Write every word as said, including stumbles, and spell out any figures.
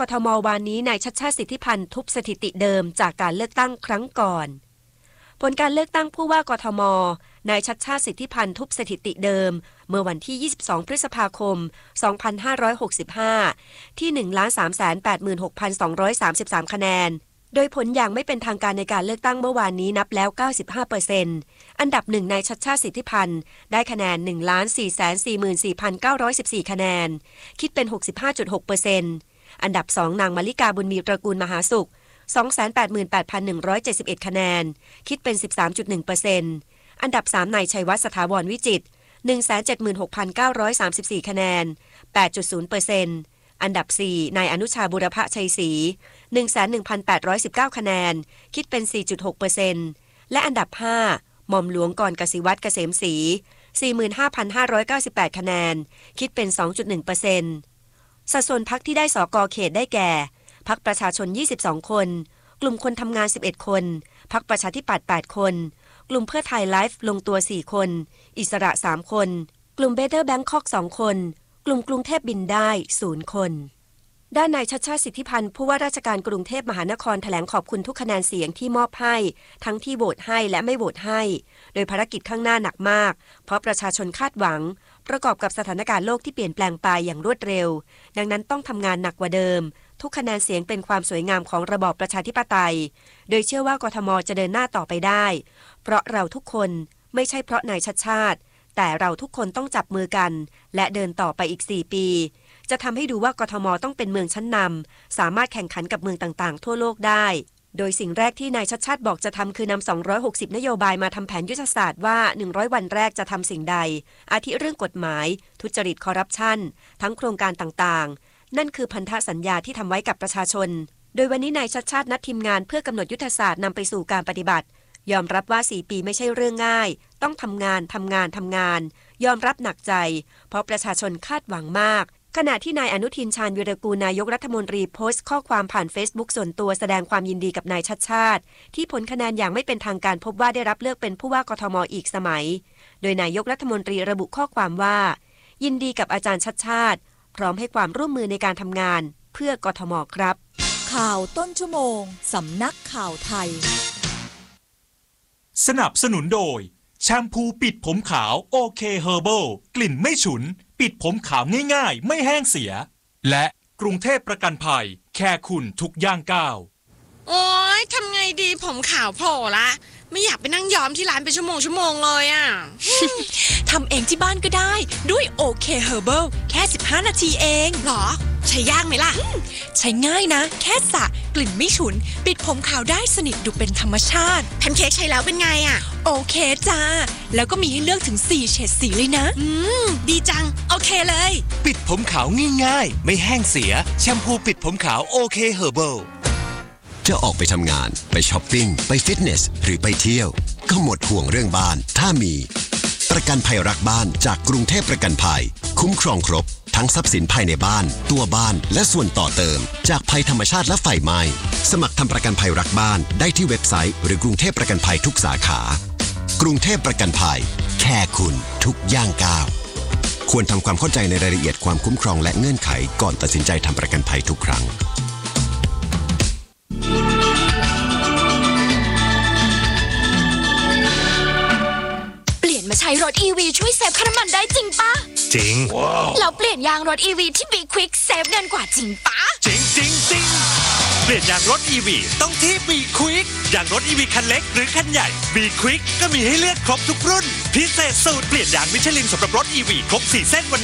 กทมวานนี้นายชัชชาติสิทธิพันธ์ทุบสถิติเดิมจากการเลือกตั้งครั้งก่อนผลการเลือกตั้งผู้ว่ากทมนายชัชชาติสิทธิพันธ์ทุบสถิติเดิมเมื่อวันที่ยี่สิบสองพฤษภาคมสองพันห้าร้อยหกสิบห้าที่ หนึ่งล้านสามแสนแปดหมื่นหกพันสองร้อยสามสิบสาม คะแนนโดยผลอย่างไม่เป็นทางการในการเลือกตั้งเมื่อวานนี้นับแล้ว เก้าสิบห้าเปอร์เซ็นต์ อันดับหนึ่งนายชัชชาติสิทธิพันธ์ได้คะแนน หนึ่งล้านสี่แสนสี่หมื่นสี่พันเก้าร้อยสิบสี่ คะแนนคิดเป็น หกสิบห้าจุดหกเปอร์เซ็นต์ อันดับสองนางมลิกาบุญมีตระกูลมหาสุข สองแสนแปดหมื่นแปดพันหนึ่งร้อยเจ็ดสิบเอ็ด คะแนนคิดเป็น สิบสามจุดหนึ่งเปอร์เซ็นต์ อันดับสามนายชัยวัฒน์สถาวรวิจิตร หนึ่งแสนเจ็ดหมื่นหกพันเก้าร้อยสามสิบสี่ คะแนน แปดจุดศูนย์เปอร์เซ็นต์ อันดับสี่นายอนุชาบุรพชัยศรี หนึ่งแสนหนึ่งพันแปดร้อยสิบเก้า คะแนนคิดเป็น สี่จุดหกเปอร์เซ็นต์ และอันดับห้าหม่อมหลวงกรกสิวัฒน์เกษมศรี สี่หมื่นห้าพันห้าร้อยเก้าสิบแปด คะแนนคิดเป็น สองจุดหนึ่งเปอร์เซ็นต์ สัดส่วนพรรคที่ได้สกเขตได้แก่พรรคประชาชนยี่สิบสองคนกลุ่มคนทำงานสิบเอ็ดคนพรรคประชาธิปัตย์แปดคนกลุ่มเพื่อไทยไลฟ์ลงตัวสี่คนอิสระสามคนกลุ่มเบเตอร์แบงคอกสองคนกลุ่มกรุงเทพบินได้ศูนย์คนด้านนายชัชชาติสิทธิพันธ์ผู้ว่าราชการกรุงเทพมหานครแถลงขอบคุณทุกคะแนนเสียงที่มอบให้ทั้งที่โหวตให้และไม่โหวตให้โดยภารกิจข้างหน้าหนักมากเพราะประชาชนคาดหวังประกอบกับสถานการณ์โลกที่เปลี่ยนแปลงไปอย่างรวดเร็วดังนั้นต้องทำงานหนักกว่าเดิมทุกคะแนนเสียงเป็นความสวยงามของระบอบประชาธิปไตยโดยเชื่อว่ากทมจะเดินหน้าต่อไปได้เพราะเราทุกคนไม่ใช่เพราะนายชัชชาติแต่เราทุกคนต้องจับมือกันและเดินต่อไปอีกสี่ปีจะทำให้ดูว่ากทมต้องเป็นเมืองชั้นนำสามารถแข่งขันกับเมืองต่างๆทั่วโลกได้โดยสิ่งแรกที่นายชัชชาติบอกจะทำคือนำสองร้อยหกสิบนโยบายมาทำแผนยุทธศาสตร์ว่าหนึ่งร้อยวันแรกจะทำสิ่งใดอาทิเรื่องกฎหมายทุจริตคอร์รัปชันทั้งโครงการต่างๆนั่นคือพันธสัญญาที่ทำไว้กับประชาชนโดยวันนี้นายชัชชาตินัดทีมงานเพื่อกำหนดยุทธศาสตร์นำไปสู่การปฏิบัติยอมรับว่าสี่ปีไม่ใช่เรื่องง่ายต้องทำงานทำงานทำงานยอมรับหนักใจเพราะประชาชนคาดหวังมากขณะที่นายอนุทินชาญวิรากูลนายกรัฐมนตรีโพสต์ข้อความผ่าน Facebook ส่วนตัวแสดงความยินดีกับนายชัชชาติที่ผลคะแนนอย่างไม่เป็นทางการพบว่าได้รับเลือกเป็นผู้ว่ากทมอีกสมัยโดยนายกรัฐมนตรีระบุข้อความว่ายินดีกับอาจารย์ชัชชาติพร้อมให้ความร่วมมือในการทำงานเพื่อกทมครับข่าวต้นชั่วโมงสำนักข่าวไทยสนับสนุนโดยแชมพูปิดผมขาวโอเคเฮอร์เบิลกลิ่นไม่ฉุนปิดผมขาวง่ายๆไม่แห้งเสียและกรุงเทพประกันภัยแค่คุณทุกย่างก้าวโอ๊ยทำไงดีผมขาวโผล่ละไม่อยากไปนั่งย้อมที่ร้านเป็นชั่วโมงชั่วโมงเลยอ่ะทำเองที่บ้านก็ได้ด้วยโอเคเฮอร์เบิลแค่สิบห้านาทีเองหรอใช้ยากไหมล่ะใช้ง่ายนะแค่สระกลิ่นไม่ฉุนปิดผมขาวได้สนิทดูเป็นธรรมชาติแพนเค้กใช้แล้วเป็นไงอ่ะโอเคจ้าแล้วก็มีให้เลือกถึงสี่เฉดสีเลยนะอืมดีจังโอเคเลยปิดผมขาวง่ายๆไม่แห้งเสียแชมพูปิดผมขาวโอเคเฮอร์เบิลจะออกไปทำงานไปช้อปปิ้งไปฟิตเนสหรือไปเที่ยวก็หมดห่วงเรื่องบ้านถ้ามีประกันภัยรักบ้านจากกรุงเทพประกันภัยคุ้มครองครบทั้งทรัพย์สินภายในบ้านตัวบ้านและส่วนต่อเติมจากภัยธรรมชาติและไฟไหม้สมัครทำประกันภัยรักบ้านได้ที่เว็บไซต์หรือกรุงเทพประกันภัยทุกสาขากรุงเทพประกันภัยแค่คุณทุกย่างก้าวควรทำความเข้าใจในรายละเอียดความคุ้มครองและเงื่อนไขก่อนตัดสินใจทำประกันภัยทุกครั้งมาใช้รถ อี วี ช่วยเซฟค่าน้ำมันได้จริงปะจริงว้าวแล้วเปลี่ยนยางรถ อี วี ที่ Be Quick เซฟเงินกว่าจริงปะจริงจริงจริงเปลี่ยนยางรถ อี วี ต้องที่ Be Quick ยางรถ อี วี คันเล็กหรือคันใหญ่ Be Quick ก็มีให้เลือกครบทุกรุ่นพิเศษสูตรเปลี่ยนยางมิชลินสำหรับรถ อี วี ครบสี่เส้นวัน